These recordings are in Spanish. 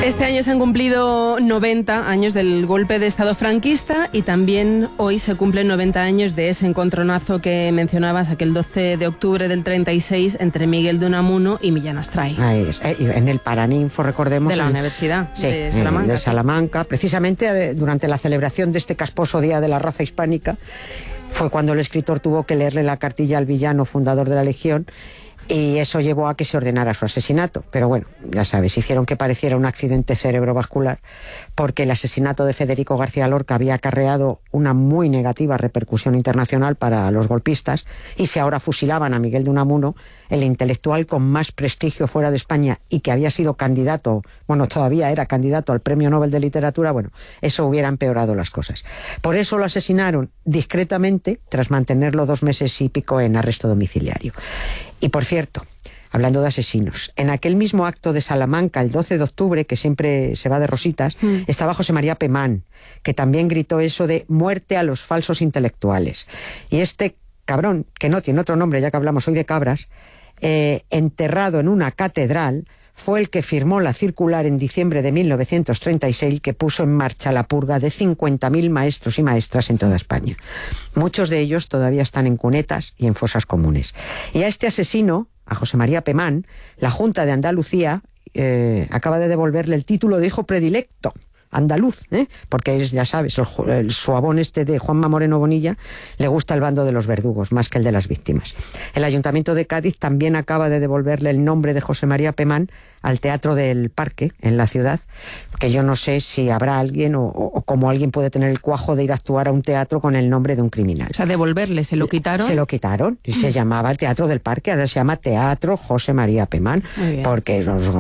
Este año se han cumplido 90 años del golpe de Estado franquista y también hoy se cumplen 90 años de ese encontronazo que mencionabas, aquel 12 de octubre del 36 entre Miguel de Unamuno y Millán Astray. Ahí es, en el Paraninfo, recordemos. De la Universidad de Salamanca. De Salamanca, precisamente durante la celebración de este casposo Día de la Raza Hispánica, fue cuando el escritor tuvo que leerle la cartilla al villano fundador de la Legión, y eso llevó a que se ordenara su asesinato. Pero bueno, ya sabes, hicieron que pareciera un accidente cerebrovascular, porque el asesinato de Federico García Lorca había acarreado una muy negativa repercusión internacional para los golpistas, y si ahora fusilaban a Miguel de Unamuno, el intelectual con más prestigio fuera de España y que había sido candidato, bueno, todavía era candidato al Premio Nobel de Literatura, bueno, eso hubiera empeorado las cosas. Por eso lo asesinaron discretamente, tras mantenerlo 2 meses y pico en arresto domiciliario. Y por cierto, hablando de asesinos, en aquel mismo acto de Salamanca, el 12 de octubre, que siempre se va de rositas, estaba José María Pemán, que también gritó eso de muerte a los falsos intelectuales. Y este cabrón, que no tiene otro nombre, ya que hablamos hoy de cabras, enterrado en una catedral, fue el que firmó la circular en diciembre de 1936 que puso en marcha la purga de 50.000 maestros y maestras en toda España. Muchos de ellos todavía están en cunetas y en fosas comunes. Y a este asesino, a José María Pemán, la Junta de Andalucía acaba de devolverle el título de hijo predilecto andaluz, porque es, ya sabes, el suabón este de Juanma Moreno Bonilla le gusta el bando de los verdugos más que el de las víctimas. El Ayuntamiento de Cádiz también acaba de devolverle el nombre de José María Pemán al Teatro del Parque, en la ciudad, que yo no sé si habrá alguien o cómo alguien puede tener el cuajo de ir a actuar a un teatro con el nombre de un criminal. O sea, devolverle, ¿se lo quitaron? Se lo quitaron, y se llamaba el Teatro del Parque, ahora se llama Teatro José María Pemán, porque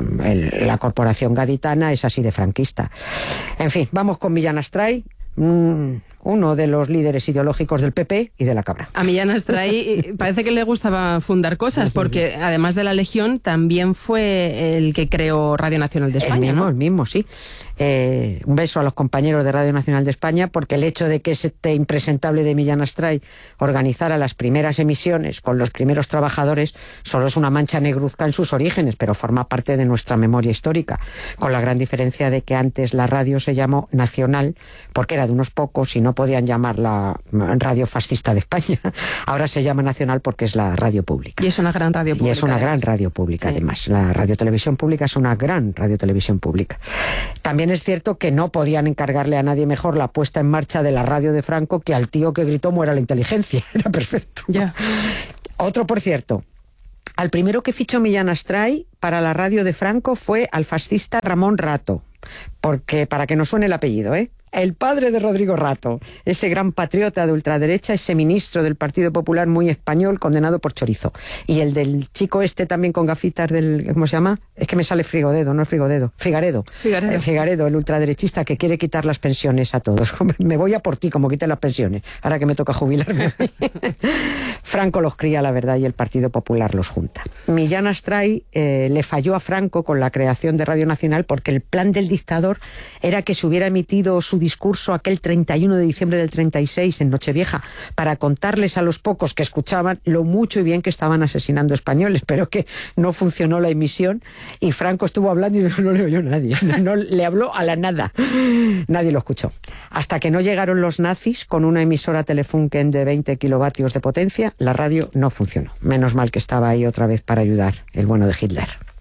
la corporación gaditana es así de franquista. En fin, vamos con Millán Astray, uno de los líderes ideológicos del PP y de la cabra. A Millán Astray parece que le gustaba fundar cosas, porque además de la Legión también fue el que creó Radio Nacional de España, el mismo, sí. Un beso a los compañeros de Radio Nacional de España, porque el hecho de que este impresentable de Millán Astray organizara las primeras emisiones con los primeros trabajadores solo es una mancha negruzca en sus orígenes, pero forma parte de nuestra memoria histórica, con la gran diferencia de que antes la radio se llamó Nacional porque era de unos pocos y no podían llamarla Radio Fascista de España. Ahora se llama Nacional porque es la radio pública. Y es una gran radio pública. Y es una gran radio pública, sí. Además. La radiotelevisión pública es una gran radiotelevisión pública. También es cierto que no podían encargarle a nadie mejor la puesta en marcha de la radio de Franco que al tío que gritó muera la inteligencia. Era perfecto. Ya. Otro, por cierto, al primero que fichó Millán Astray para la radio de Franco fue al fascista Ramón Rato, porque para que no suene el apellido, el padre de Rodrigo Rato, ese gran patriota de ultraderecha, ese ministro del Partido Popular muy español, condenado por chorizo. Y el del chico este también con gafitas del... ¿Cómo se llama? Es que me sale Frigodedo, no es Frigodedo. Figaredo. Figaredo, el ultraderechista que quiere quitar las pensiones a todos. Me voy a por ti, como quiten las pensiones, ahora que me toca jubilarme. Franco los cría, la verdad, y el Partido Popular los junta. Millán Astray le falló a Franco con la creación de Radio Nacional, porque el plan del dictador era que se hubiera emitido su discurso aquel 31 de diciembre del 36 en Nochevieja para contarles a los pocos que escuchaban lo mucho y bien que estaban asesinando españoles, pero que no funcionó la emisión y Franco estuvo hablando y no le oyó nadie, no le habló a la nada, nadie lo escuchó. Hasta que no llegaron los nazis con una emisora Telefunken de 20 kilovatios de potencia, la radio no funcionó. Menos mal que estaba ahí otra vez para ayudar el bueno de Hitler.